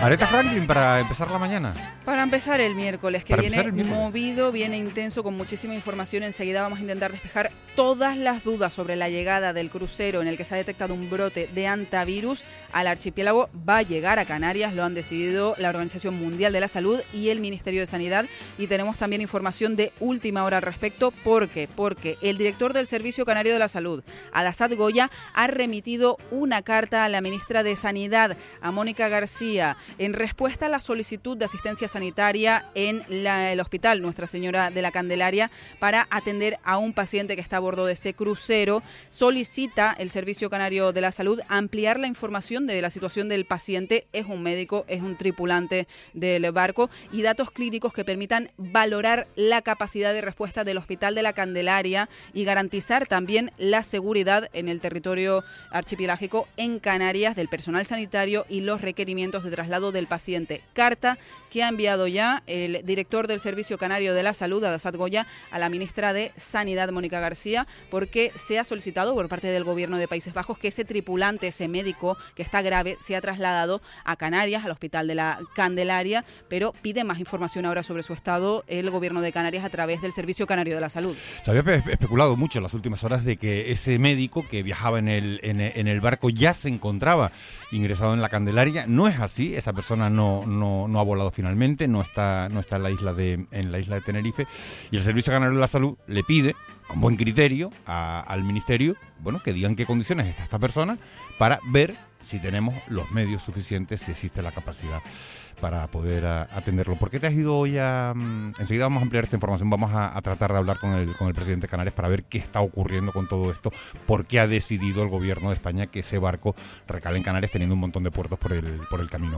Aretha Franklin para empezar la mañana. Para empezar el miércoles, que viene movido, viene intenso, con muchísima información. Enseguida vamos a intentar despejar todas las dudas sobre la llegada del crucero en el que se ha detectado un brote de hantavirus al archipiélago. Va a llegar a Canarias, lo han decidido la Organización Mundial de la Salud y el Ministerio de Sanidad. Y tenemos también información de última hora al respecto. ¿Por qué? Porque el director del Servicio Canario de la Salud, Adasad Goya, ha remitido una carta a la ministra de Sanidad, a Mónica García, en respuesta a la solicitud de asistencia sanitaria en el hospital Nuestra Señora de la Candelaria para atender a un paciente que está a bordo de ese crucero. Solicita el Servicio Canario de la Salud ampliar la información de la situación del paciente. Es un médico, es un tripulante del barco, y datos clínicos que permitan valorar la capacidad de respuesta del Hospital de la Candelaria y garantizar también la seguridad en el territorio archipelágico en Canarias del personal sanitario y los requerimientos de traslado del paciente. Carta que ha enviado ya el director del Servicio Canario de la Salud, Adasad Goya, a la ministra de Sanidad, Mónica García, porque se ha solicitado por parte del gobierno de Países Bajos que ese tripulante, ese médico que está grave, sea trasladado a Canarias, al Hospital de la Candelaria, pero pide más información ahora sobre su estado el gobierno de Canarias a través del Servicio Canario de la Salud. Se había especulado mucho en las últimas horas de que ese médico que viajaba en el barco ya se encontraba ingresado en la Candelaria. No es así, esa persona no ha volado finalmente, no está en la isla de Tenerife, y el Servicio Canario de la Salud le pide, con buen criterio, al Ministerio, que digan qué condiciones está esta persona para ver si tenemos los medios suficientes, si existe la capacidad para poder atenderlo. ¿Por qué te has ido hoy enseguida vamos a ampliar esta información, vamos a tratar de hablar con el presidente de Canarias para ver qué está ocurriendo con todo esto, por qué ha decidido el gobierno de España que ese barco recale en Canarias teniendo un montón de puertos por el camino.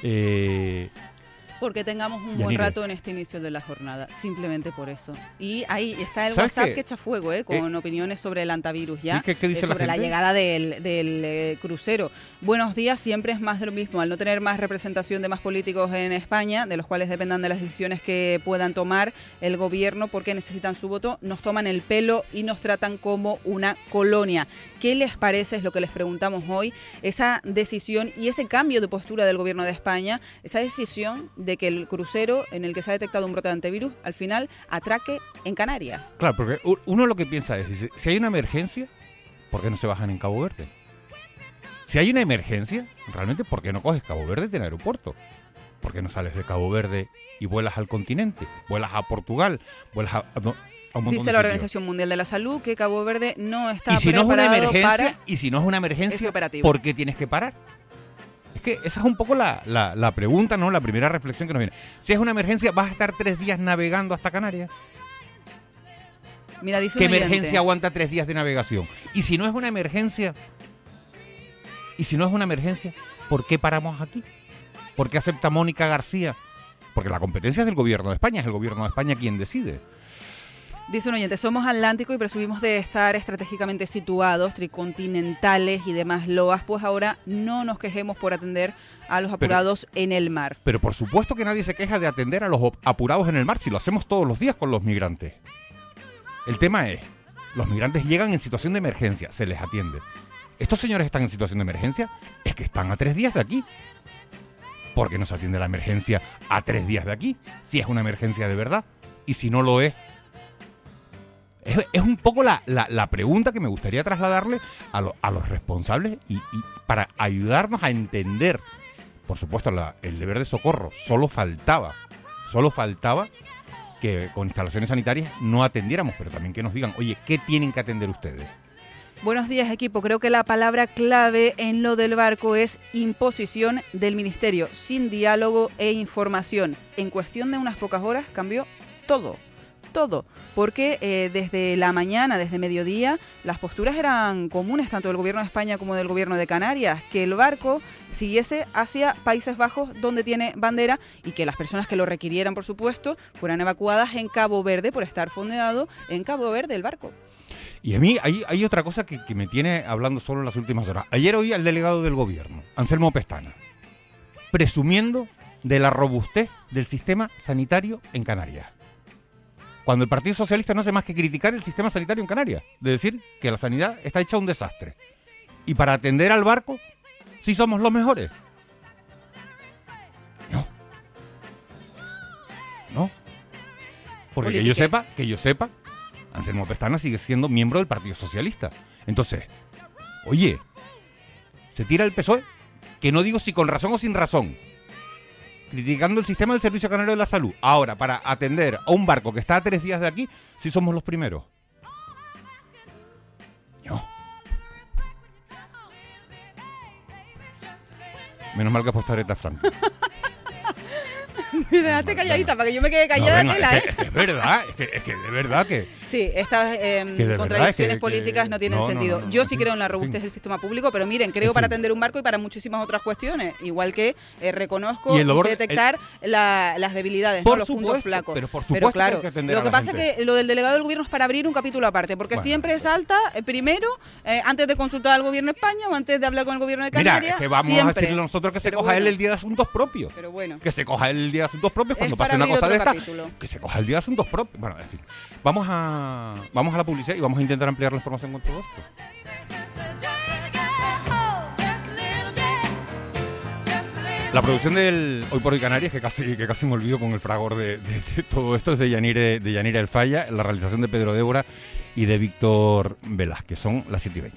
Porque tengamos un buen rato en este inicio de la jornada, simplemente por eso. Y ahí está el WhatsApp que echa fuego, con opiniones sobre el hantavirus ya, ¿sí? ¿Qué dice sobre la llegada del crucero. Buenos días, siempre es más de lo mismo. Al no tener más representación de más políticos en España, de los cuales dependan de las decisiones que puedan tomar el gobierno porque necesitan su voto, nos toman el pelo y nos tratan como una colonia. ¿Qué les parece? Es lo que les preguntamos hoy, esa decisión y ese cambio de postura del gobierno de España, esa decisión de que el crucero en el que se ha detectado un brote de hantavirus al final atraque en Canarias. Claro, porque uno lo que piensa es, dice, si hay una emergencia, ¿por qué no se bajan en Cabo Verde? Si hay una emergencia, realmente, ¿por qué no coges Cabo Verde en aeropuerto? ¿Por qué no sales de Cabo Verde y vuelas al continente? Vuelas a Portugal, vuelas a un montón Dice de la sitios. Organización Mundial de la Salud que Cabo Verde no está si preparado y si no es una emergencia, ¿por qué tienes que parar? Es que esa es un poco la pregunta, ¿no? La primera reflexión que nos viene. Si es una emergencia, ¿vas a estar 3 días navegando hasta Canarias? Mira, dice ¿Qué emergencia aguanta 3 días de navegación? Y si no es una emergencia, ¿por qué paramos aquí? ¿Por qué acepta Mónica García? Porque la competencia es del gobierno de España, es el gobierno de España quien decide. Dice un oyente, somos Atlántico y presumimos de estar estratégicamente situados, tricontinentales y demás loas, pues ahora no nos quejemos por atender a los apurados en el mar. Pero por supuesto que nadie se queja de atender a los apurados en el mar, si lo hacemos todos los días con los migrantes. El tema es, los migrantes llegan en situación de emergencia, se les atiende. ¿Estos señores están en situación de emergencia? Es que están a 3 días de aquí. ¿Por qué no se atiende la emergencia a 3 días de aquí? Si es una emergencia de verdad. Y si no lo es, es un poco la pregunta que me gustaría trasladarle a los responsables y para ayudarnos a entender, por supuesto, el deber de socorro. Solo faltaba que con instalaciones sanitarias no atendiéramos, pero también que nos digan, oye, ¿qué tienen que atender ustedes? Buenos días, equipo. Creo que la palabra clave en lo del barco es imposición del Ministerio, sin diálogo e información. En cuestión de unas pocas horas cambió todo, porque desde la mañana, desde mediodía, las posturas eran comunes, tanto del gobierno de España como del gobierno de Canarias, que el barco siguiese hacia Países Bajos, donde tiene bandera, y que las personas que lo requirieran, por supuesto, fueran evacuadas en Cabo Verde por estar fondeado en Cabo Verde el barco. Y a mí hay otra cosa que me tiene hablando solo en las últimas horas. Ayer oí al delegado del gobierno, Anselmo Pestana, presumiendo de la robustez del sistema sanitario en Canarias. Cuando el Partido Socialista no hace más que criticar el sistema sanitario en Canarias, de decir que la sanidad está hecha un desastre. Y para atender al barco, sí somos los mejores. Porque que yo sepa, Anselmo Pestana sigue siendo miembro del Partido Socialista. Entonces, oye, se tira el PSOE, que no digo si con razón o sin razón, criticando el sistema del Servicio Canario de la Salud. Ahora, para atender a un barco que está a 3 días de aquí, sí somos los primeros. No. Menos mal que has puesto Aretha Franklin. Me dejaste calladita para que yo me quede callada. No, venga, es verdad, es que de verdad que... Sí, estas contradicciones políticas no tienen sentido. Yo sí creo en la robustez del sistema público, pero miren, creo para atender un barco y para muchísimas otras cuestiones. Igual que reconozco y detectar las debilidades, los puntos flacos. Pero claro, lo que pasa es que lo del delegado del gobierno es para abrir un capítulo aparte, porque siempre salta primero, antes de consultar al gobierno de España o antes de hablar con el gobierno de Canarias. Mira, es que vamos a decirle nosotros que se coja él el día de asuntos propios. Pero bueno. Que se coja él el día de asuntos propios cuando pase una cosa de esta. Que se coja el día de asuntos propios. Bueno, en fin. Vamos a la publicidad y vamos a intentar ampliar la información con todo esto. La producción del Hoy por Hoy Canarias, que casi me olvido con el fragor de todo esto, es de Yanire El Falla, la realización de Pedro Débora y de Víctor Velázquez. Son las 7:20.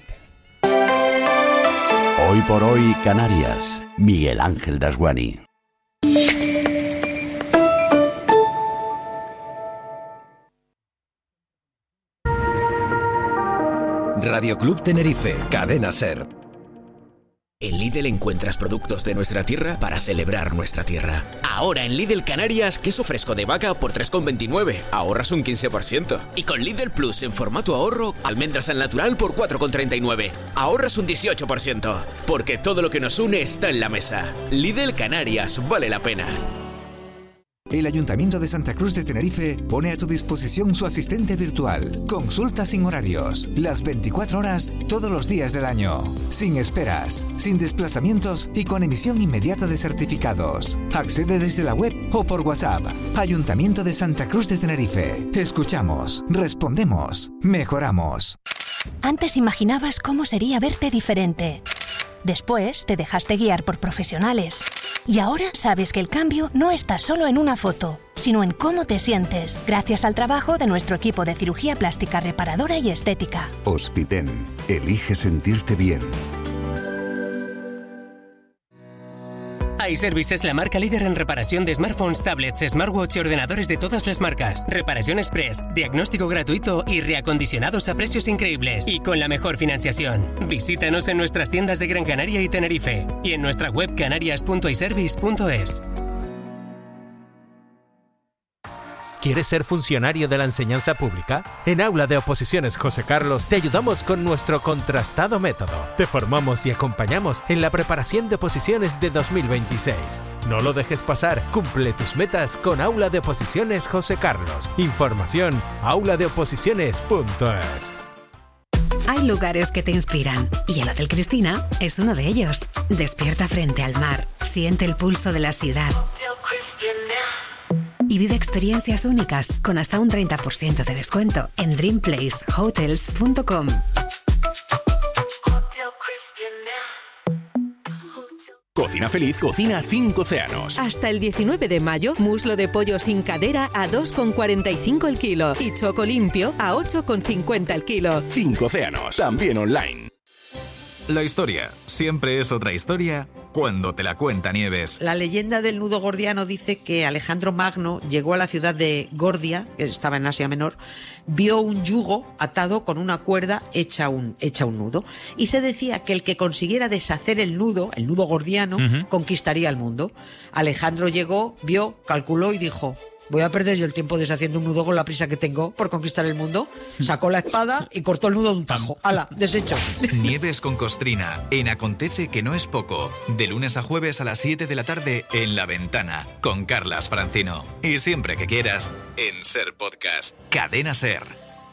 Hoy por Hoy Canarias, Miguel Ángel Dasguani. Radio Club Tenerife, Cadena SER. En Lidl encuentras productos de nuestra tierra para celebrar nuestra tierra. Ahora en Lidl Canarias, queso fresco de vaca por 3,29. Ahorras un 15%. Y con Lidl Plus en formato ahorro, almendras al natural por 4,39. Ahorras un 18%. Porque todo lo que nos une está en la mesa. Lidl Canarias, vale la pena. El Ayuntamiento de Santa Cruz de Tenerife pone a tu disposición su asistente virtual. Consulta sin horarios, las 24 horas, todos los días del año. Sin esperas, sin desplazamientos y con emisión inmediata de certificados. Accede desde la web o por WhatsApp. Ayuntamiento de Santa Cruz de Tenerife. Escuchamos, respondemos, mejoramos. Antes imaginabas cómo sería verte diferente. Después te dejaste guiar por profesionales. Y ahora sabes que el cambio no está solo en una foto, sino en cómo te sientes, gracias al trabajo de nuestro equipo de cirugía plástica reparadora y estética. Hospiten, elige sentirte bien. iService es la marca líder en reparación de smartphones, tablets, smartwatch y ordenadores de todas las marcas. Reparación express, diagnóstico gratuito y reacondicionados a precios increíbles. Y con la mejor financiación. Visítanos en nuestras tiendas de Gran Canaria y Tenerife. Y en nuestra web canarias.iservice.es. ¿Quieres ser funcionario de la enseñanza pública? En Aula de Oposiciones José Carlos te ayudamos con nuestro contrastado método. Te formamos y acompañamos en la preparación de oposiciones de 2026. No lo dejes pasar, cumple tus metas con Aula de Oposiciones José Carlos. Información, auladeoposiciones.es. Hay lugares que te inspiran y el Hotel Cristina es uno de ellos. Despierta frente al mar, siente el pulso de la ciudad y vive experiencias únicas con hasta un 30% de descuento en dreamplacehotels.com. Cocina Feliz cocina 5 océanos. Hasta el 19 de mayo, muslo de pollo sin cadera a 2,45 el kilo y choco limpio a 8,50 el kilo. 5 océanos, también online. La historia siempre es otra historia cuando te la cuenta Nieves. La leyenda del nudo gordiano dice que Alejandro Magno llegó a la ciudad de Gordia, que estaba en Asia Menor, vio un yugo atado con una cuerda hecha un nudo. Y se decía que el que consiguiera deshacer el nudo gordiano, conquistaría el mundo. Alejandro llegó, vio, calculó y dijo: voy a perder yo el tiempo deshaciendo un nudo con la prisa que tengo por conquistar el mundo. Sacó la espada y cortó el nudo de un tajo. ¡Hala! Deshecho. Nieves con Costrina, en Acontece que no es poco. De lunes a jueves a las 7 de la tarde en La Ventana, con Carlas Francino. Y siempre que quieras, en SER Podcast. Cadena SER.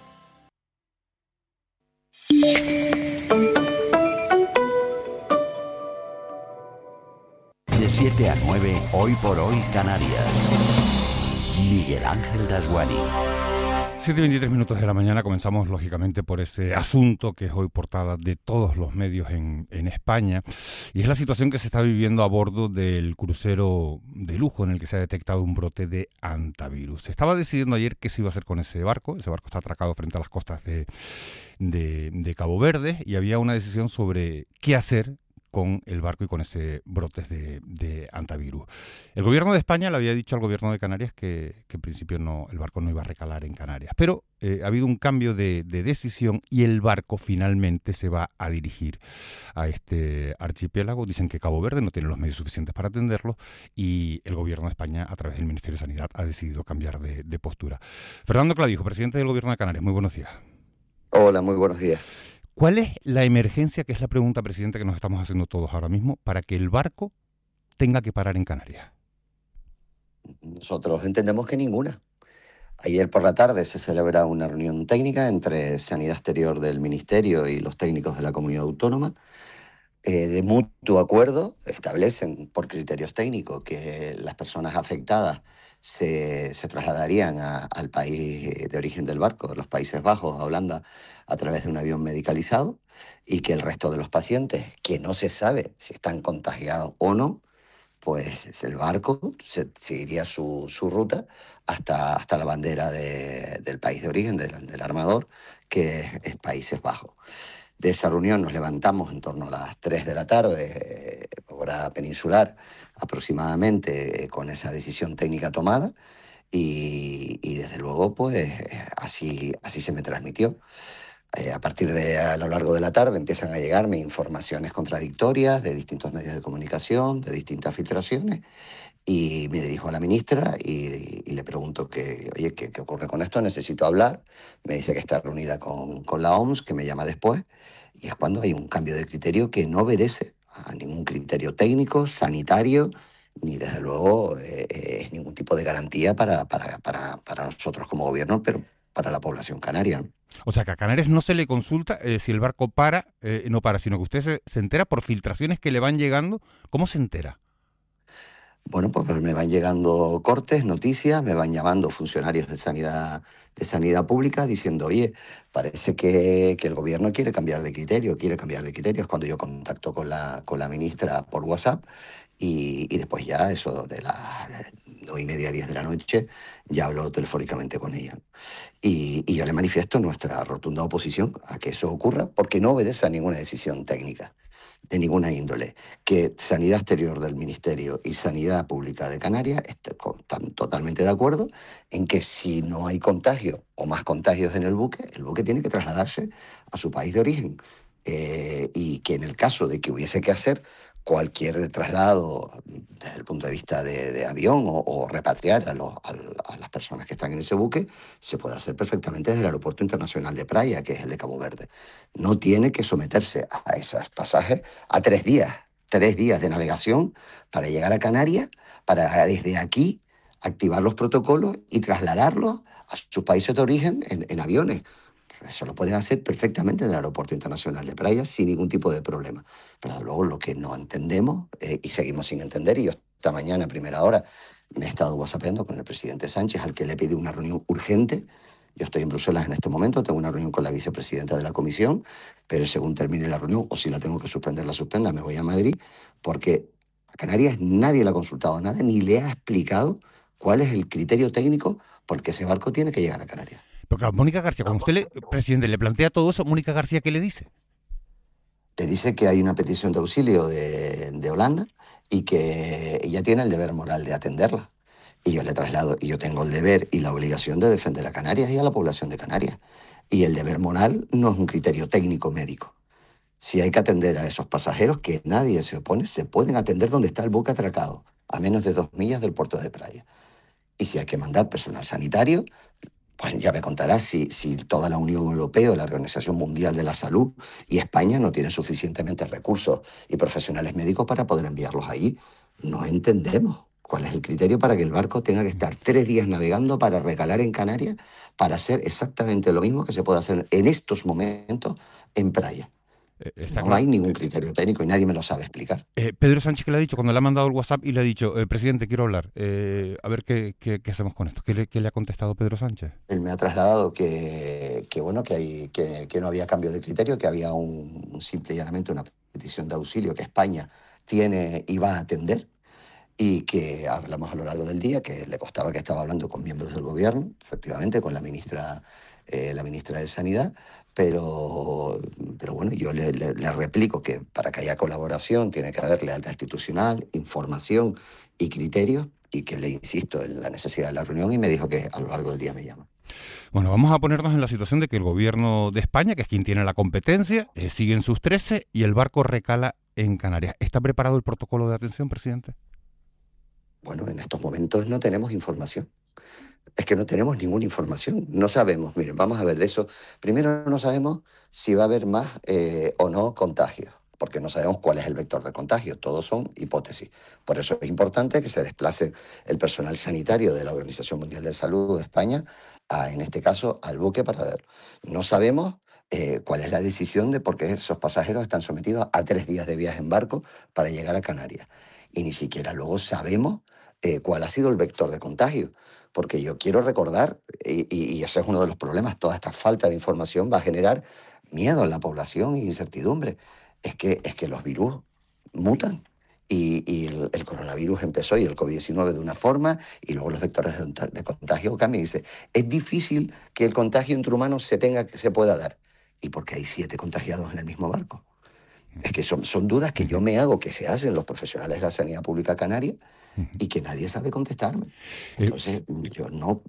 De 7 a 9, Hoy por Hoy Canarias. Miguel Ángel Dasguani. 7:23 de la mañana, comenzamos lógicamente por ese asunto que es hoy portada de todos los medios en España, y es la situación que se está viviendo a bordo del crucero de lujo en el que se ha detectado un brote de hantavirus. Se estaba decidiendo ayer qué se iba a hacer con ese barco está atracado frente a las costas de Cabo Verde, y había una decisión sobre qué hacer con el barco y con ese brote de hantavirus. El gobierno de España le había dicho al gobierno de Canarias que en principio el barco no iba a recalar en Canarias, pero ha habido un cambio de decisión y el barco finalmente se va a dirigir a este archipiélago. Dicen que Cabo Verde no tiene los medios suficientes para atenderlo y el gobierno de España, a través del Ministerio de Sanidad, ha decidido cambiar de postura. Fernando Clavijo, presidente del gobierno de Canarias, muy buenos días. Hola, muy buenos días. ¿Cuál es la emergencia, que es la pregunta, presidente, que nos estamos haciendo todos ahora mismo, para que el barco tenga que parar en Canarias? Nosotros entendemos que ninguna. Ayer por la tarde se celebra una reunión técnica entre Sanidad Exterior del Ministerio y los técnicos de la Comunidad Autónoma. De mutuo acuerdo establecen por criterios técnicos que las personas afectadas se trasladarían al país de origen del barco, los Países Bajos, a Holanda, a través de un avión medicalizado, y que el resto de los pacientes, que no se sabe si están contagiados o no, pues el barco seguiría su ruta hasta la bandera del país de origen, del armador, que es Países Bajos. De esa reunión nos levantamos en torno a las 3 de la tarde, hora peninsular, aproximadamente, con esa decisión técnica tomada, y desde luego pues así se me transmitió. A lo largo de la tarde empiezan a llegarme informaciones contradictorias de distintos medios de comunicación, de distintas filtraciones, y me dirijo a la ministra y le pregunto ¿qué ocurre con esto? Necesito hablar. Me dice que está reunida con la OMS, que me llama después, y es cuando hay un cambio de criterio que no obedece a ningún criterio técnico, sanitario, ni desde luego es ningún tipo de garantía para nosotros como gobierno, pero para la población canaria, ¿no? O sea, que a Canarias no se le consulta si el barco no para, sino que usted se entera por filtraciones que le van llegando. ¿Cómo se entera? Bueno, pues me van llegando cortes, noticias, me van llamando funcionarios de sanidad pública diciendo, oye, parece que el gobierno quiere cambiar de criterio. Es cuando yo contacto con la ministra por WhatsApp, y después ya eso de las 9:30, 10 de la noche, ya hablo telefónicamente con ella. Y yo le manifiesto nuestra rotunda oposición a que eso ocurra, porque no obedece a ninguna decisión técnica de ninguna índole. Que Sanidad Exterior del Ministerio y Sanidad Pública de Canarias están totalmente de acuerdo en que si no hay contagio o más contagios en el buque tiene que trasladarse a su país de origen. Y que en el caso de que hubiese que hacer cualquier traslado desde el punto de vista de avión o repatriar a las personas que están en ese buque, se puede hacer perfectamente desde el Aeropuerto Internacional de Praia, que es el de Cabo Verde. No tiene que someterse a esos pasajes a 3 días de navegación para llegar a Canarias, para desde aquí activar los protocolos y trasladarlos a sus países de origen en aviones. Eso lo pueden hacer perfectamente en el Aeropuerto Internacional de Praia sin ningún tipo de problema. Pero desde luego lo que no entendemos, y seguimos sin entender, y yo esta mañana a primera hora me he estado whatsappeando con el presidente Sánchez, al que le pide una reunión urgente. Yo estoy en Bruselas en este momento, tengo una reunión con la vicepresidenta de la Comisión, pero según termine la reunión, o si la tengo que suspender, la suspenda, me voy a Madrid, porque a Canarias nadie le ha consultado nada, ni le ha explicado cuál es el criterio técnico por qué ese barco tiene que llegar a Canarias. Pero claro, Mónica García, cuando usted, presidente, le plantea todo eso, Mónica García, ¿qué le dice? Le dice que hay una petición de auxilio de Holanda y que ella tiene el deber moral de atenderla. Y yo le traslado, y yo tengo el deber y la obligación de defender a Canarias y a la población de Canarias. Y el deber moral no es un criterio técnico médico. Si hay que atender a esos pasajeros, que nadie se opone, se pueden atender donde está el buque atracado, a menos de 2 millas del puerto de Praia. Y si hay que mandar personal sanitario, pues ya me contarás si toda la Unión Europea, la Organización Mundial de la Salud y España no tienen suficientemente recursos y profesionales médicos para poder enviarlos allí. No entendemos cuál es el criterio para que el barco tenga que estar 3 días navegando para recalar en Canarias, para hacer exactamente lo mismo que se puede hacer en estos momentos en Praia. No hay ningún criterio técnico y nadie me lo sabe explicar. Pedro Sánchez, ¿qué le ha dicho cuando le ha mandado el WhatsApp y le ha dicho, presidente, quiero hablar, a ver qué hacemos con esto? ¿Qué le ha contestado Pedro Sánchez? Él me ha trasladado que no había cambio de criterio, que había simple y llanamente una petición de auxilio que España tiene y va a atender, y que hablamos a lo largo del día, que le costaba que estaba hablando con miembros del gobierno, efectivamente, con la ministra de Sanidad, pero bueno, yo le replico que para que haya colaboración tiene que haber lealtad institucional, información y criterios, y que le insisto en la necesidad de la reunión, y me dijo que a lo largo del día me llama. Bueno, vamos a ponernos en la situación de que el gobierno de España, que es quien tiene la competencia, sigue en sus 13 y el barco recala en Canarias. ¿Está preparado el protocolo de atención, presidente? Bueno, en estos momentos no tenemos información. Es que no tenemos ninguna información. No sabemos, miren, vamos a ver de eso. Primero, no sabemos si va a haber más o no contagios, porque no sabemos cuál es el vector de contagio. Todos son hipótesis. Por eso es importante que se desplace el personal sanitario de la Organización Mundial de Salud de España, en este caso, al buque para verlo. No sabemos cuál es la decisión de por qué esos pasajeros están sometidos a 3 días de viaje en barco para llegar a Canarias. Y ni siquiera luego sabemos cuál ha sido el vector de contagio. Porque yo quiero recordar, y ese es uno de los problemas, toda esta falta de información va a generar miedo en la población e incertidumbre. Es que los virus mutan. Y el coronavirus empezó y el COVID-19 de una forma, y luego los vectores de contagio cambian. Y dice, es difícil que el contagio entre humanos se pueda dar. ¿Y por qué hay 7 contagiados en el mismo barco? Es que son dudas que yo me hago, que se hacen los profesionales de la sanidad pública canaria, y que nadie sabe contestarme. Entonces, yo no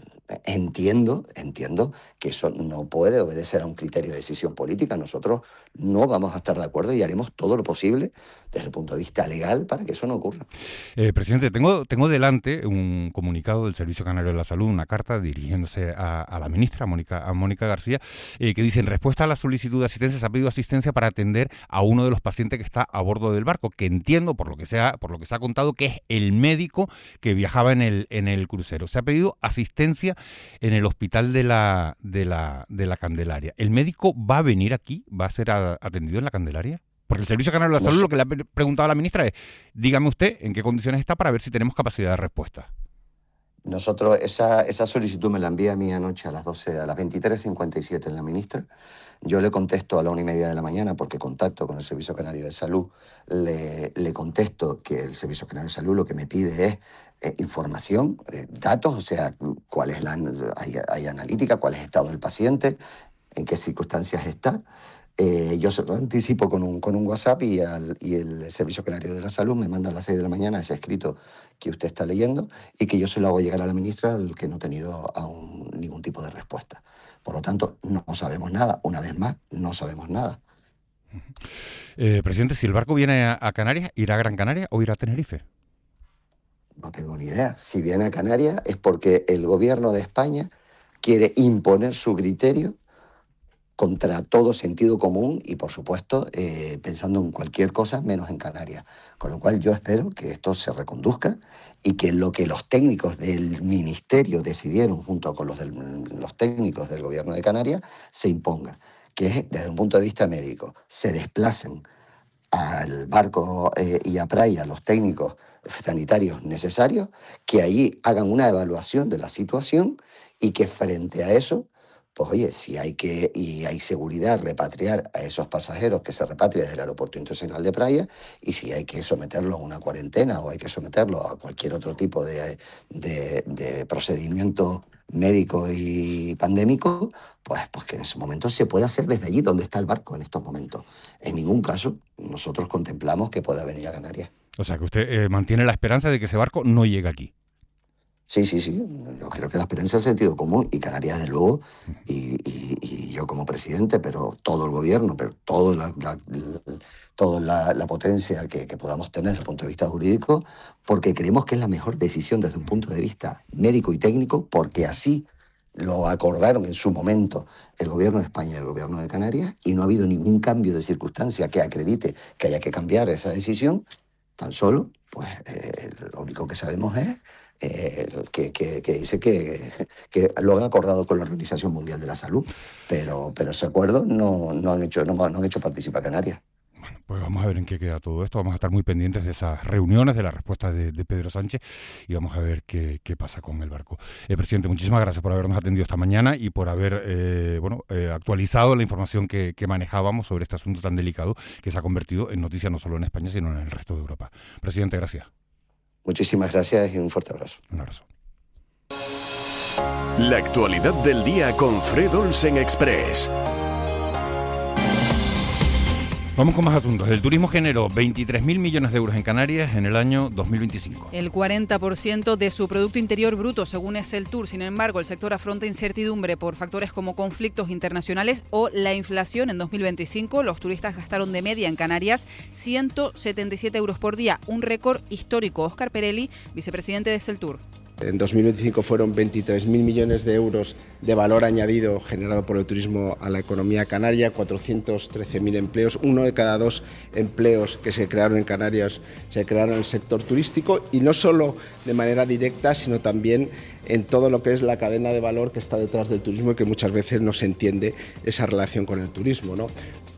entiendo que eso no puede obedecer a un criterio de decisión política. Nosotros no vamos a estar de acuerdo y haremos todo lo posible desde el punto de vista legal para que eso no ocurra. Presidente, tengo delante un comunicado del Servicio Canario de la Salud, una carta dirigiéndose a la ministra, a Mónica García, que dice, en respuesta a la solicitud de asistencia, se ha pedido asistencia para atender a uno de los pacientes que está a bordo del barco, que entiendo, por lo que se ha contado, que es el médico que viajaba en el crucero. Se ha pedido asistencia en el hospital de la Candelaria. ¿El médico va a venir aquí? ¿Va a ser atendido en la Candelaria? Porque el Servicio Canario de la Salud, lo que le ha preguntado a la ministra es, dígame usted en qué condiciones está para ver si tenemos capacidad de respuesta. Nosotros, esa solicitud me la envía a mí anoche a las 23:57 en la ministra. Yo le contesto a la 1:30 de la mañana porque contacto con el Servicio Canario de Salud. Le contesto que el Servicio Canario de Salud lo que me pide es información, datos, o sea, cuál es hay analítica, cuál es el estado del paciente, en qué circunstancias está. Yo se lo anticipo con un WhatsApp y el Servicio Canario de la Salud me manda a las 6 de la mañana ese escrito que usted está leyendo y que yo se lo hago llegar a la ministra, al que no he tenido aún ningún tipo de respuesta. Por lo tanto, no sabemos nada. Una vez más, no sabemos nada. Presidente, si el barco viene a Canarias, ¿irá a Gran Canaria o irá a Tenerife? No tengo ni idea. Si viene a Canarias es porque el gobierno de España quiere imponer su criterio contra todo sentido común y, por supuesto, pensando en cualquier cosa menos en Canarias. Con lo cual yo espero que esto se reconduzca y que lo que los técnicos del Ministerio decidieron junto con los técnicos del Gobierno de Canarias se imponga, que es, desde un punto de vista médico, se desplacen al barco y a praia los técnicos sanitarios necesarios, que allí hagan una evaluación de la situación y que frente a eso, pues oye, si hay seguridad, repatriar a esos pasajeros que se repatrien desde el Aeropuerto Internacional de Praia, y si hay que someterlos a una cuarentena o hay que someterlos a cualquier otro tipo de procedimiento médico y pandémico, pues que en ese momento se pueda hacer desde allí donde está el barco en estos momentos. En ningún caso nosotros contemplamos que pueda venir a Canarias. O sea, que usted mantiene la esperanza de que ese barco no llegue aquí. Sí. Yo creo que la esperanza es el sentido común y Canarias, desde luego, y yo como presidente, pero todo el gobierno, pero toda la potencia que podamos tener desde el punto de vista jurídico, porque creemos que es la mejor decisión desde un punto de vista médico y técnico, porque así lo acordaron en su momento el gobierno de España y el gobierno de Canarias, y no ha habido ningún cambio de circunstancia que acredite que haya que cambiar esa decisión. Tan solo, pues, lo único que sabemos es que dice que lo han acordado con la Organización Mundial de la Salud, pero ese acuerdo no han hecho participar a Canarias. Bueno, pues vamos a ver en qué queda todo esto. Vamos a estar muy pendientes de esas reuniones, de la respuesta de Pedro Sánchez, y vamos a ver qué pasa con el barco. Presidente, muchísimas gracias por habernos atendido esta mañana y por haber actualizado la información que manejábamos sobre este asunto tan delicado que se ha convertido en noticia no solo en España, sino en el resto de Europa. Presidente, gracias. Muchísimas gracias y un fuerte abrazo. Un abrazo. La actualidad del día con Fred Olsen Express. Vamos con más asuntos. El turismo generó 23.000 millones de euros en Canarias en el año 2025. El 40% de su Producto Interior Bruto, según Exceltur. Sin embargo, el sector afronta incertidumbre por factores como conflictos internacionales o la inflación. En 2025, los turistas gastaron de media en Canarias 177 euros por día, un récord histórico. Óscar Perelli, vicepresidente de Exceltur. En 2025 fueron 23.000 millones de euros de valor añadido generado por el turismo a la economía canaria, 413.000 empleos, 1 de cada 2 empleos que se crearon en Canarias se crearon en el sector turístico, y no solo de manera directa, sino también en todo lo que es la cadena de valor que está detrás del turismo y que muchas veces no se entiende esa relación con el turismo, ¿no?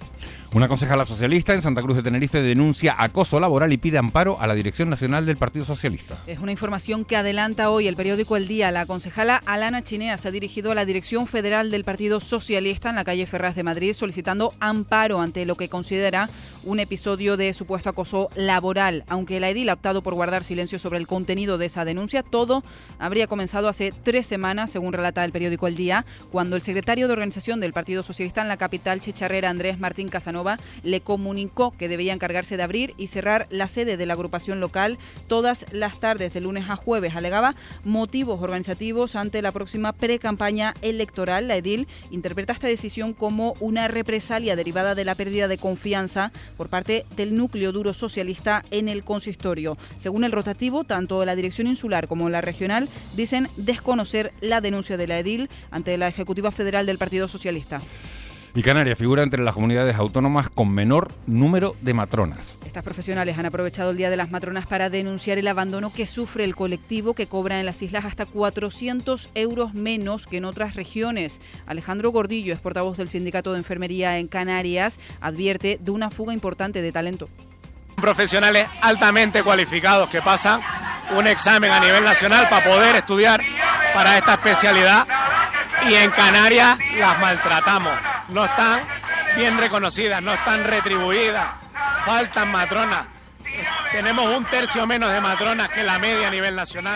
Una concejala socialista en Santa Cruz de Tenerife denuncia acoso laboral y pide amparo a la Dirección Nacional del Partido Socialista. Es una información que adelanta hoy el periódico El Día. La concejala Alana Chinea se ha dirigido a la Dirección Federal del Partido Socialista en la calle Ferraz de Madrid solicitando amparo ante lo que considera un episodio de supuesto acoso laboral. Aunque la edil ha optado por guardar silencio sobre el contenido de esa denuncia, todo habría comenzado hace 3 semanas, según relata el periódico El Día, cuando el secretario de organización del Partido Socialista en la capital chicharrera, Andrés Martín Casanova, le comunicó que debía encargarse de abrir y cerrar la sede de la agrupación local todas las tardes de lunes a jueves. Alegaba motivos organizativos ante la próxima precampaña electoral. La edil interpreta esta decisión como una represalia derivada de la pérdida de confianza por parte del núcleo duro socialista en el consistorio. Según el rotativo, tanto la dirección insular como la regional dicen desconocer la denuncia de la edil ante la Ejecutiva Federal del Partido Socialista. Y Canarias figura entre las comunidades autónomas con menor número de matronas. Estas profesionales han aprovechado el Día de las Matronas para denunciar el abandono que sufre el colectivo, que cobra en las islas hasta 400 euros menos que en otras regiones. Alejandro Gordillo, es portavoz del Sindicato de Enfermería en Canarias, advierte de una fuga importante de talento. Profesionales altamente cualificados que pasan un examen a nivel nacional para poder estudiar para esta especialidad, y en Canarias las maltratamos. No están bien reconocidas, no están retribuidas, faltan matronas. Tenemos 1/3 menos de matronas que la media a nivel nacional.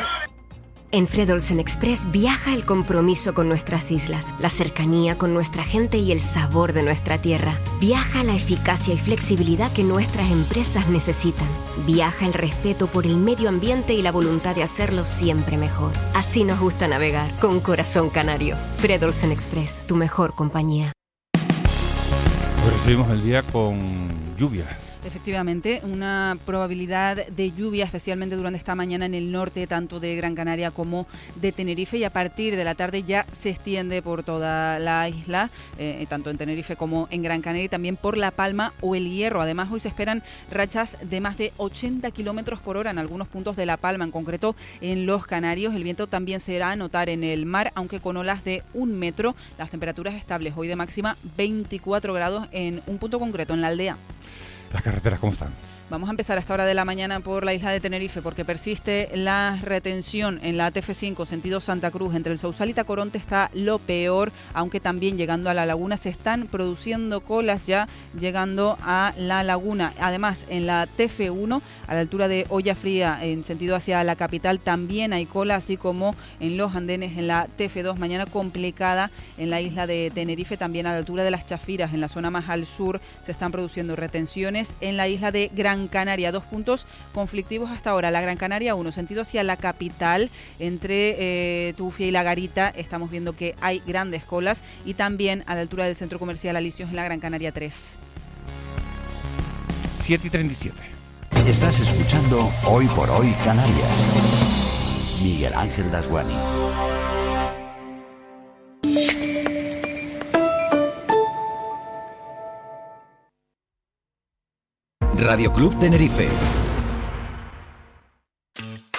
En Fred Olsen Express viaja el compromiso con nuestras islas, la cercanía con nuestra gente y el sabor de nuestra tierra. Viaja la eficacia y flexibilidad que nuestras empresas necesitan. Viaja el respeto por el medio ambiente y la voluntad de hacerlo siempre mejor. Así nos gusta navegar, con corazón canario. Fred Olsen Express, tu mejor compañía. Hoy recibimos el día con lluvias. Efectivamente, una probabilidad de lluvia, especialmente durante esta mañana en el norte, tanto de Gran Canaria como de Tenerife, y a partir de la tarde ya se extiende por toda la isla, tanto en Tenerife como en Gran Canaria, y también por La Palma o El Hierro. Además, hoy se esperan rachas de más de 80 kilómetros por hora en algunos puntos de La Palma, en concreto en Los Canarios. El viento también se hará notar en el mar, aunque con olas de 1 metro. Las temperaturas estables, hoy de máxima 24 grados en un punto concreto, en La Aldea. ¿Las carreteras cómo están? Vamos a empezar a esta hora de la mañana por la isla de Tenerife, porque persiste la retención en la TF5 sentido Santa Cruz. Entre el Sausal y Tacoronte está lo peor, aunque también llegando a la laguna se están produciendo colas ya llegando a la laguna. Además, en la TF1, a la altura de Olla Fría, en sentido hacia la capital, también hay cola, así como en los andenes en la TF2. Mañana complicada en la isla de Tenerife, también a la altura de las Chafiras, en la zona más al sur, se están produciendo retenciones. En la isla de Gran Canaria, 2 puntos conflictivos hasta ahora. La Gran Canaria 1, sentido hacia la capital, entre Tufia y La Garita, estamos viendo que hay grandes colas, y también a la altura del centro comercial Alicios en la Gran Canaria 3. 7:37. Estás escuchando Hoy por Hoy Canarias. Miguel Ángel Dasguani. Radio Club Tenerife.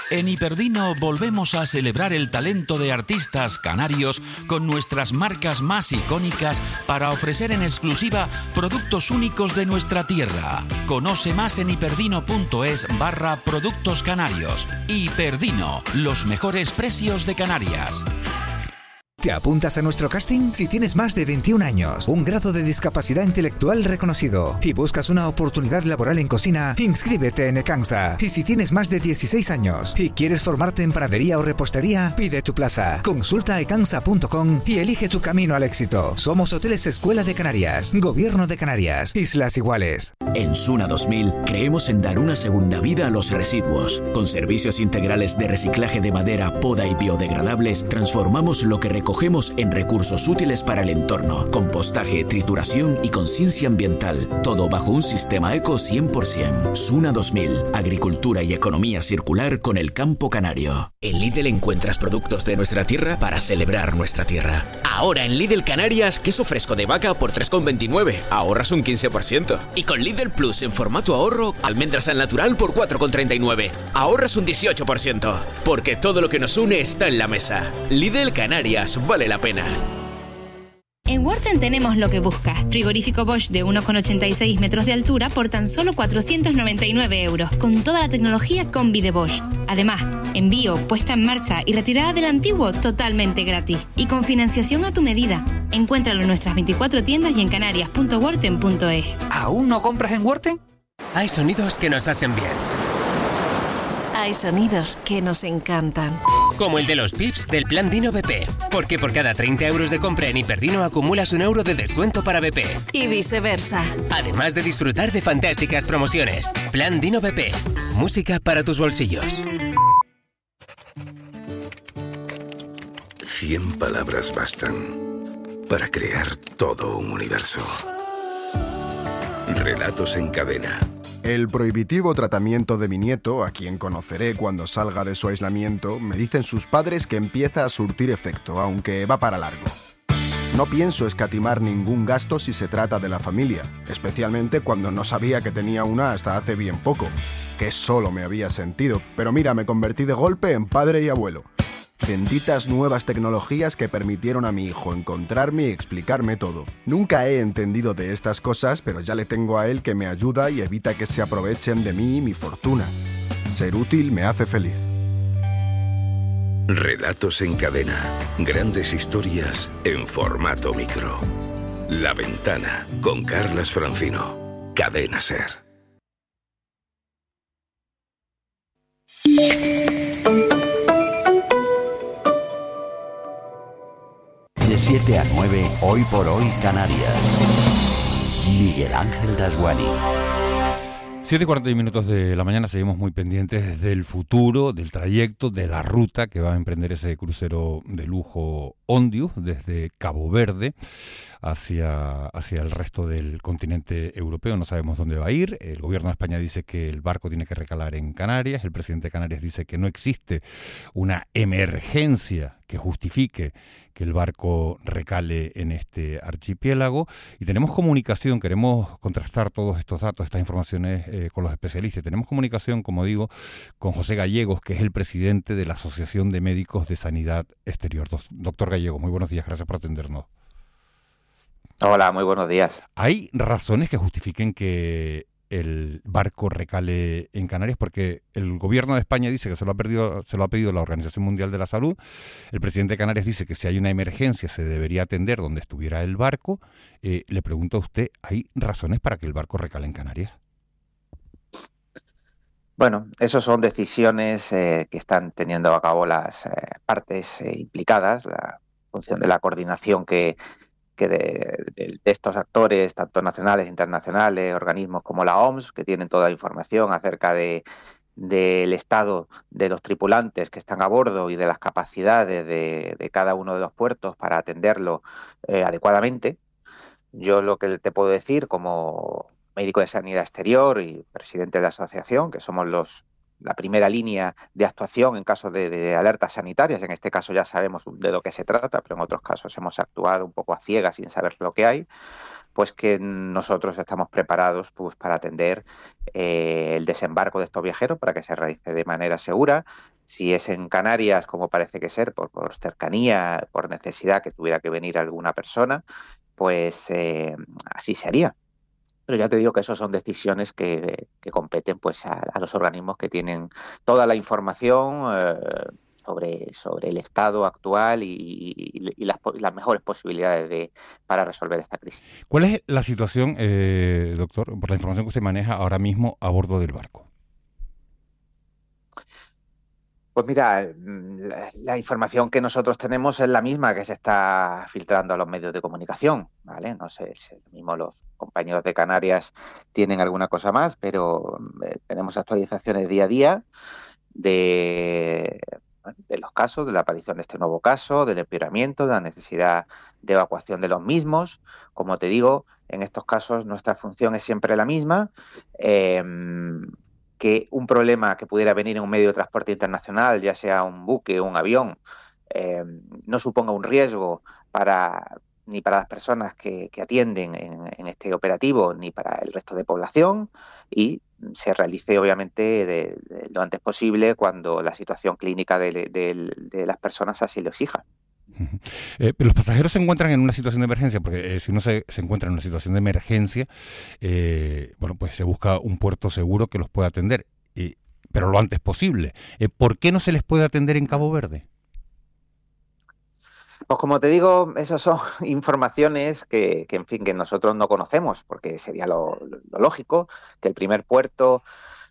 En Hiperdino volvemos a celebrar el talento de artistas canarios con nuestras marcas más icónicas para ofrecer en exclusiva productos únicos de nuestra tierra. Conoce más en hiperdino.es/productos canarios. Hiperdino, los mejores precios de Canarias. ¿Te apuntas a nuestro casting? Si tienes más de 21 años, un grado de discapacidad intelectual reconocido y buscas una oportunidad laboral en cocina, inscríbete en Ecansa. Y si tienes más de 16 años y quieres formarte en panadería o repostería, pide tu plaza. Consulta ecansa.com y elige tu camino al éxito. Somos Hoteles Escuela de Canarias, Gobierno de Canarias, Islas Iguales. En Suna 2000 creemos en dar una segunda vida a los residuos. Con servicios integrales de reciclaje de madera, poda y biodegradables, transformamos lo que recogemos en recursos útiles para el entorno, compostaje, trituración y conciencia ambiental, todo bajo un sistema eco 100%. Suna 2000, agricultura y economía circular con el campo canario. En Lidl encuentras productos de nuestra tierra para celebrar nuestra tierra. Ahora en Lidl Canarias, queso fresco de vaca por 3,29, ahorras un 15%. Y con Lidl Plus en formato ahorro, almendras al natural por 4,39, ahorras un 18%. Porque todo lo que nos une está en la mesa. Lidl Canarias, vale la pena. En Worten tenemos lo que buscas. Frigorífico Bosch de 1,86 metros de altura por tan solo 499 euros, con toda la tecnología combi de Bosch. Además, envío, puesta en marcha y retirada del antiguo totalmente gratis. Y con financiación a tu medida. Encuéntralo en nuestras 24 tiendas y en canarias.worten.es. ¿Aún no compras en Worten? Hay sonidos que nos hacen bien. Hay sonidos que nos encantan. Como el de los pips del Plan Dino BP. Porque por cada 30 euros de compra en Hiperdino acumulas €1 de descuento para BP. Y viceversa. Además de disfrutar de fantásticas promociones. Plan Dino BP. Música para tus bolsillos. 100 palabras bastan para crear todo un universo. Relatos en cadena. El prohibitivo tratamiento de mi nieto, a quien conoceré cuando salga de su aislamiento, me dicen sus padres que empieza a surtir efecto, aunque va para largo. No pienso escatimar ningún gasto si se trata de la familia, especialmente cuando no sabía que tenía una hasta hace bien poco, que solo me había sentido, pero mira, me convertí de golpe en padre y abuelo. Benditas nuevas tecnologías que permitieron a mi hijo encontrarme y explicarme todo. Nunca he entendido de estas cosas, pero ya le tengo a él que me ayuda y evita que se aprovechen de mí y mi fortuna. Ser útil me hace feliz. Relatos en cadena. Grandes historias en formato micro. La Ventana, con Carlas Francino. Cadena SER. De 7 a 9, Hoy por Hoy Canarias. Miguel Ángel Dasguani. 7:40 de la mañana, seguimos muy pendientes del futuro, del trayecto, de la ruta que va a emprender ese crucero de lujo Ondius desde Cabo Verde hacia el resto del continente europeo. No sabemos dónde va a ir. El gobierno de España dice que el barco tiene que recalar en Canarias. El presidente de Canarias dice que no existe una emergencia que justifique que el barco recale en este archipiélago. Y tenemos comunicación, queremos contrastar todos estos datos, estas informaciones con los especialistas. Tenemos comunicación, como digo, con José Gallegos, que es el presidente de la Asociación de Médicos de Sanidad Exterior. Doctor Gallegos, muy buenos días, gracias por atendernos. Hola, muy buenos días. ¿Hay razones que justifiquen que el barco recale en Canarias? Porque el gobierno de España dice que se lo ha pedido la Organización Mundial de la Salud. El presidente de Canarias dice que si hay una emergencia se debería atender donde estuviera el barco. Le pregunto a usted, ¿hay razones para que el barco recale en Canarias? Bueno, esas son decisiones que están teniendo a cabo las partes implicadas, la función de la coordinación que de estos actores, tanto nacionales, internacionales, organismos como la OMS, que tienen toda la información acerca del estado de los tripulantes que están a bordo y de las capacidades de cada uno de los puertos para atenderlo adecuadamente. Yo lo que te puedo decir como médico de sanidad exterior y presidente de la asociación, que somos la primera línea de actuación en caso de alertas sanitarias. En este caso ya sabemos de lo que se trata, pero en otros casos hemos actuado un poco a ciegas sin saber lo que hay, pues que nosotros estamos preparados para atender el desembarco de estos viajeros para que se realice de manera segura, Si es en Canarias, como parece que ser, por cercanía, por necesidad que tuviera que venir alguna persona, pues así se haría. Pero ya te digo que eso son decisiones que competen pues a los organismos que tienen toda la información sobre el estado actual y las mejores posibilidades para resolver esta crisis. ¿Cuál es la situación, doctor, por la información que usted maneja ahora mismo a bordo del barco? Pues mira, la información que nosotros tenemos es la misma que se está filtrando a los medios de comunicación, ¿vale? No sé si mismo los compañeros de Canarias tienen alguna cosa más, pero tenemos actualizaciones día a día de los casos, de la aparición de este nuevo caso, del empeoramiento, de la necesidad de evacuación de los mismos. Como te digo, en estos casos nuestra función es siempre la misma. Que un problema que pudiera venir en un medio de transporte internacional, ya sea un buque o un avión, no suponga un riesgo ni para las personas que atienden en este operativo, ni para el resto de población, y se realice obviamente lo antes posible cuando la situación clínica de las personas así lo exija. Los pasajeros se encuentran en una situación de emergencia, porque si uno se encuentra en una situación de emergencia, bueno, pues se busca un puerto seguro que los pueda atender, pero lo antes posible. ¿Por qué no se les puede atender en Cabo Verde? Pues como te digo, esas son informaciones que en fin, que nosotros no conocemos, porque sería lo lógico que el primer puerto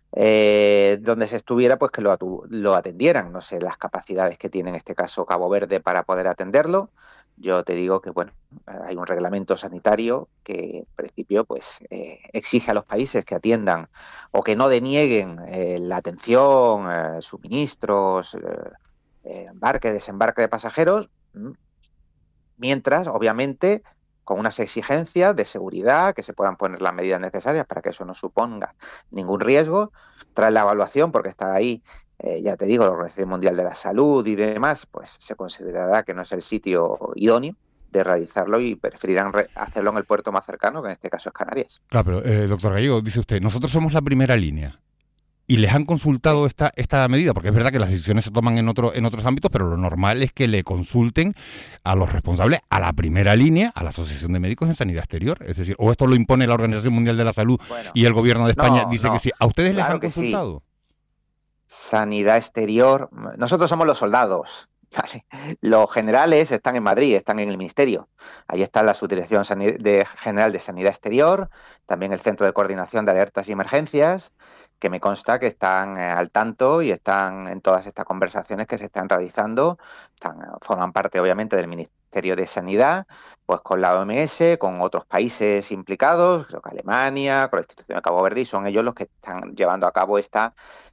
donde se estuviera, pues que lo atendieran. No sé las capacidades que tiene en este caso Cabo Verde para poder atenderlo. Yo te digo que bueno, hay un reglamento sanitario que en principio pues exige a los países que atiendan o que no denieguen la atención, suministros, embarque, desembarque de pasajeros, mientras obviamente con unas exigencias de seguridad, que se puedan poner las medidas necesarias para que eso no suponga ningún riesgo, tras la evaluación, porque está ahí, ya te digo, la Organización Mundial de la Salud y demás, pues se considerará que no es el sitio idóneo de realizarlo y preferirán hacerlo en el puerto más cercano, que en este caso es Canarias. Claro, pero doctor Gallego, dice usted, nosotros somos la primera línea. ¿Y les han consultado esta medida? Porque es verdad que las decisiones se toman en otros ámbitos, pero lo normal es que le consulten a los responsables, a la primera línea, a la Asociación de Médicos en Sanidad Exterior. Es decir, o esto lo impone la Organización Mundial de la Salud y el Gobierno de España dice que sí. ¿A ustedes les han consultado? Sí. Sanidad Exterior, nosotros somos los soldados. Vale. Los generales están en Madrid, están en el Ministerio. Ahí está la Subdirección General de Sanidad Exterior, también el Centro de Coordinación de Alertas y Emergencias, que me consta que están al tanto y están en todas estas conversaciones que se están realizando. Forman parte, obviamente, del Ministerio de Sanidad, pues con la OMS, con otros países implicados, creo que Alemania, con la institución de Cabo Verde, y son ellos los que están llevando a cabo esta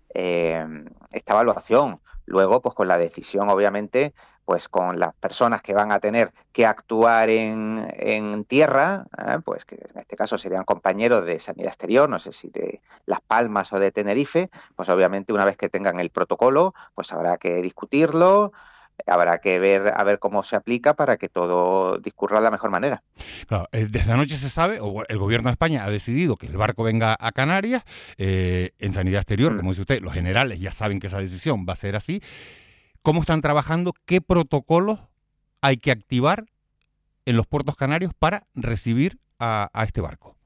evaluación. Luego, pues con la decisión, obviamente, pues con las personas que van a tener que actuar en tierra, pues que en este caso serían compañeros de Sanidad Exterior, no sé si de Las Palmas o de Tenerife, pues obviamente una vez que tengan el protocolo, pues habrá que discutirlo, habrá que ver a ver cómo se aplica para que todo discurra de la mejor manera. Claro, desde anoche se sabe, o el Gobierno de España ha decidido que el barco venga a Canarias, en Sanidad Exterior, como dice usted, los generales ya saben que esa decisión va a ser así. ¿Cómo están trabajando? ¿Qué protocolos hay que activar en los puertos canarios para recibir a este barco?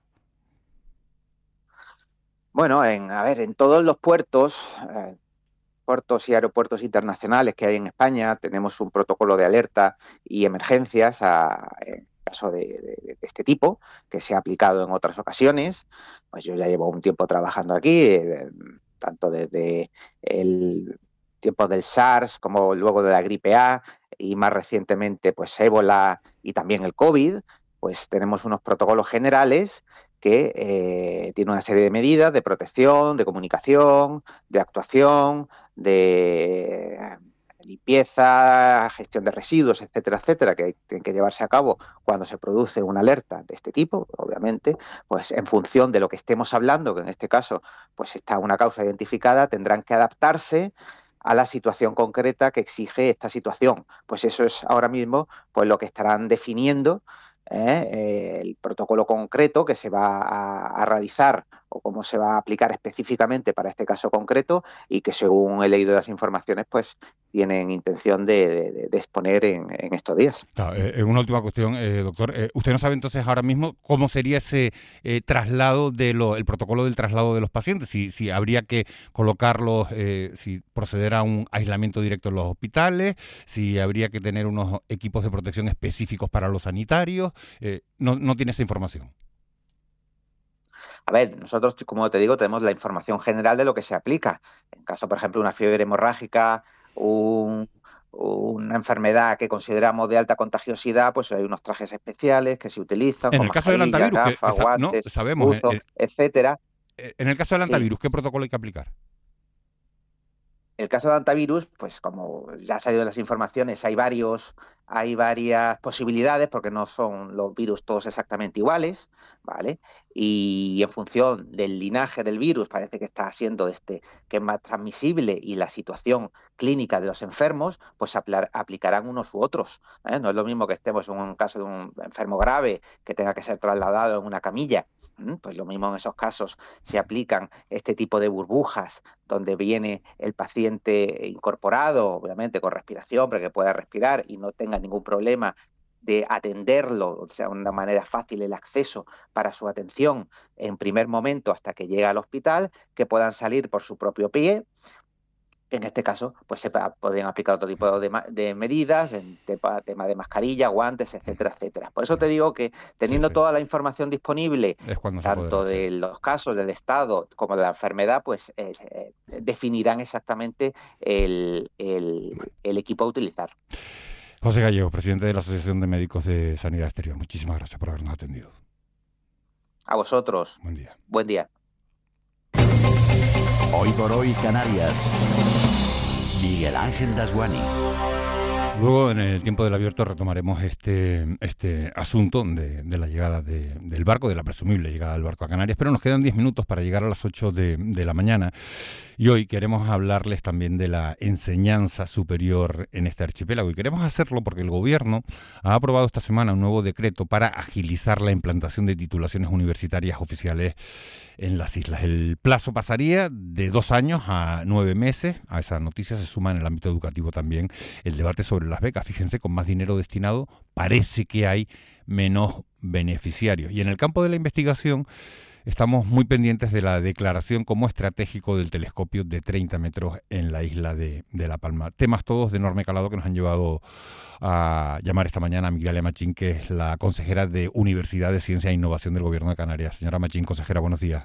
Bueno, en todos los puertos y aeropuertos internacionales que hay en España tenemos un protocolo de alerta y emergencias en caso de este tipo, que se ha aplicado en otras ocasiones. Pues yo ya llevo un tiempo trabajando aquí, tanto desde el tiempo del SARS como luego de la gripe A y más recientemente pues ébola y también el COVID, pues tenemos unos protocolos generales que tienen una serie de medidas de protección, de comunicación, de actuación, de limpieza, gestión de residuos, etcétera, etcétera, que tienen que llevarse a cabo cuando se produce una alerta de este tipo, obviamente, pues en función de lo que estemos hablando, que en este caso pues está una causa identificada, tendrán que adaptarse a la situación concreta que exige esta situación. Pues eso es ahora mismo pues lo que estarán definiendo el protocolo concreto que se va a realizar o cómo se va a aplicar específicamente para este caso concreto, y que según he leído las informaciones, pues tienen intención de exponer en estos días. Claro, una última cuestión, doctor. ¿Usted no sabe entonces ahora mismo cómo sería ese traslado el protocolo del traslado de los pacientes? Si habría que colocarlos, si proceder a un aislamiento directo en los hospitales, si habría que tener unos equipos de protección específicos para los sanitarios. No tiene esa información. A ver, nosotros, como te digo, tenemos la información general de lo que se aplica. En caso, por ejemplo, de una fiebre hemorrágica, una enfermedad que consideramos de alta contagiosidad, pues hay unos trajes especiales que se utilizan. En el caso del antivirus, gafas, guantes, no, sabemos, buzos, etcétera. En el caso del antivirus, ¿qué protocolo hay que aplicar? El caso de antivirus, pues como ya ha salido de las informaciones, hay varias posibilidades, porque no son los virus todos exactamente iguales, ¿vale? Y en función del linaje del virus, parece que está siendo que es más transmisible, y la situación clínica de los enfermos, pues aplicarán unos u otros, ¿eh? No es lo mismo que estemos en un caso de un enfermo grave que tenga que ser trasladado en una camilla. Pues lo mismo en esos casos se aplican este tipo de burbujas donde viene el paciente incorporado, obviamente con respiración, para que pueda respirar y no tenga ningún problema de atenderlo, o sea, una manera fácil el acceso para su atención en primer momento hasta que llega al hospital, que puedan salir por su propio pie. En este caso, pues se podrían aplicar otro tipo de medidas, en tema de mascarilla, guantes, etcétera, etcétera. Por eso te digo que teniendo toda la información disponible, tanto de los casos del estado como de la enfermedad, pues definirán exactamente el equipo a utilizar. José Gallego, presidente de la Asociación de Médicos de Sanidad Exterior. Muchísimas gracias por habernos atendido. A vosotros. Buen día. Buen día. Hoy por hoy Canarias. Miguel Ángel Dasguani. Luego, en el tiempo del abierto, retomaremos este asunto de la llegada del barco, de la presumible llegada del barco a Canarias, pero nos quedan 10 minutos para llegar a las 8 de la mañana. Y hoy queremos hablarles también de la enseñanza superior en este archipiélago. Y queremos hacerlo porque el Gobierno ha aprobado esta semana un nuevo decreto para agilizar la implantación de titulaciones universitarias oficiales en las islas. El plazo pasaría de 2 años a 9 meses. A esa noticia se suma en el ámbito educativo también el debate sobre las becas. Fíjense, con más dinero destinado parece que hay menos beneficiarios. Y en el campo de la investigación estamos muy pendientes de la declaración como estratégico del telescopio de 30 metros en la isla de La Palma. Temas todos de enorme calado que nos han llevado a llamar esta mañana a Migdalia Machín, que es la consejera de Universidad de Ciencia e Innovación del Gobierno de Canarias. Señora Machín, consejera, buenos días.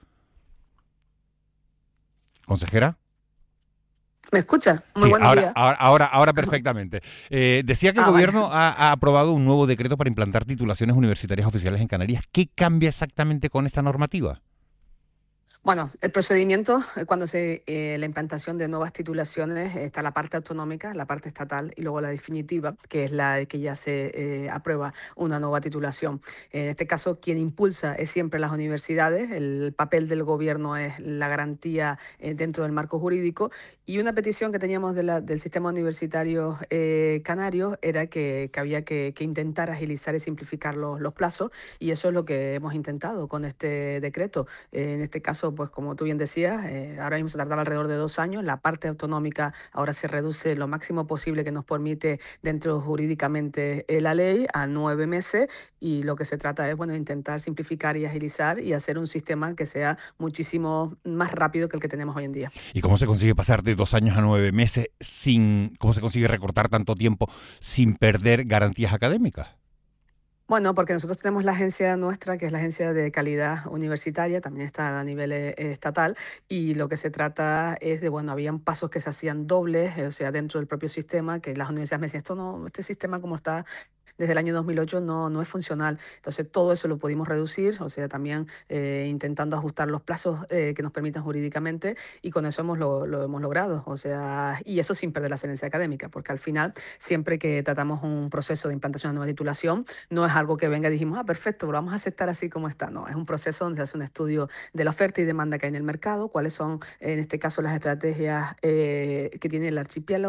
¿Consejera? ¿Me escucha? Muy sí, buenos días. Ahora perfectamente. Decía que el Gobierno ha aprobado un nuevo decreto para implantar titulaciones universitarias oficiales en Canarias. ¿Qué cambia exactamente con esta normativa? Bueno, el procedimiento, cuando la implantación de nuevas titulaciones, está la parte autonómica, la parte estatal y luego la definitiva, que es la de que ya se aprueba una nueva titulación. En este caso, quien impulsa es siempre las universidades. El papel del Gobierno es la garantía dentro del marco jurídico, y una petición que teníamos del sistema universitario canario era que había que intentar agilizar y simplificar los plazos, y eso es lo que hemos intentado con este decreto. En este caso, pues como tú bien decías, ahora mismo se tardaba alrededor de 2 años. La parte autonómica ahora se reduce lo máximo posible que nos permite dentro jurídicamente la ley a 9 meses, y lo que se trata es intentar simplificar y agilizar y hacer un sistema que sea muchísimo más rápido que el que tenemos hoy en día. ¿Y cómo se consigue pasar de 2 años a 9 meses cómo se consigue recortar tanto tiempo sin perder garantías académicas? Bueno, porque nosotros tenemos la agencia nuestra, que es la Agencia de Calidad Universitaria, también está a nivel estatal, y lo que se trata es de, habían pasos que se hacían dobles, o sea, dentro del propio sistema, que las universidades me decían, este sistema como está desde el año 2008 no es funcional. Entonces, todo eso lo pudimos reducir, o sea, también intentando ajustar los plazos que nos permitan jurídicamente, y con eso lo hemos logrado, o sea, y eso sin perder la excelencia académica, porque al final, siempre que tratamos un proceso de implantación de nueva titulación, no es algo que venga y dijimos, perfecto, lo vamos a aceptar así como está. No, es un proceso donde se hace un estudio de la oferta y demanda que hay en el mercado, cuáles son, en este caso, las estrategias que tiene el archipiélago,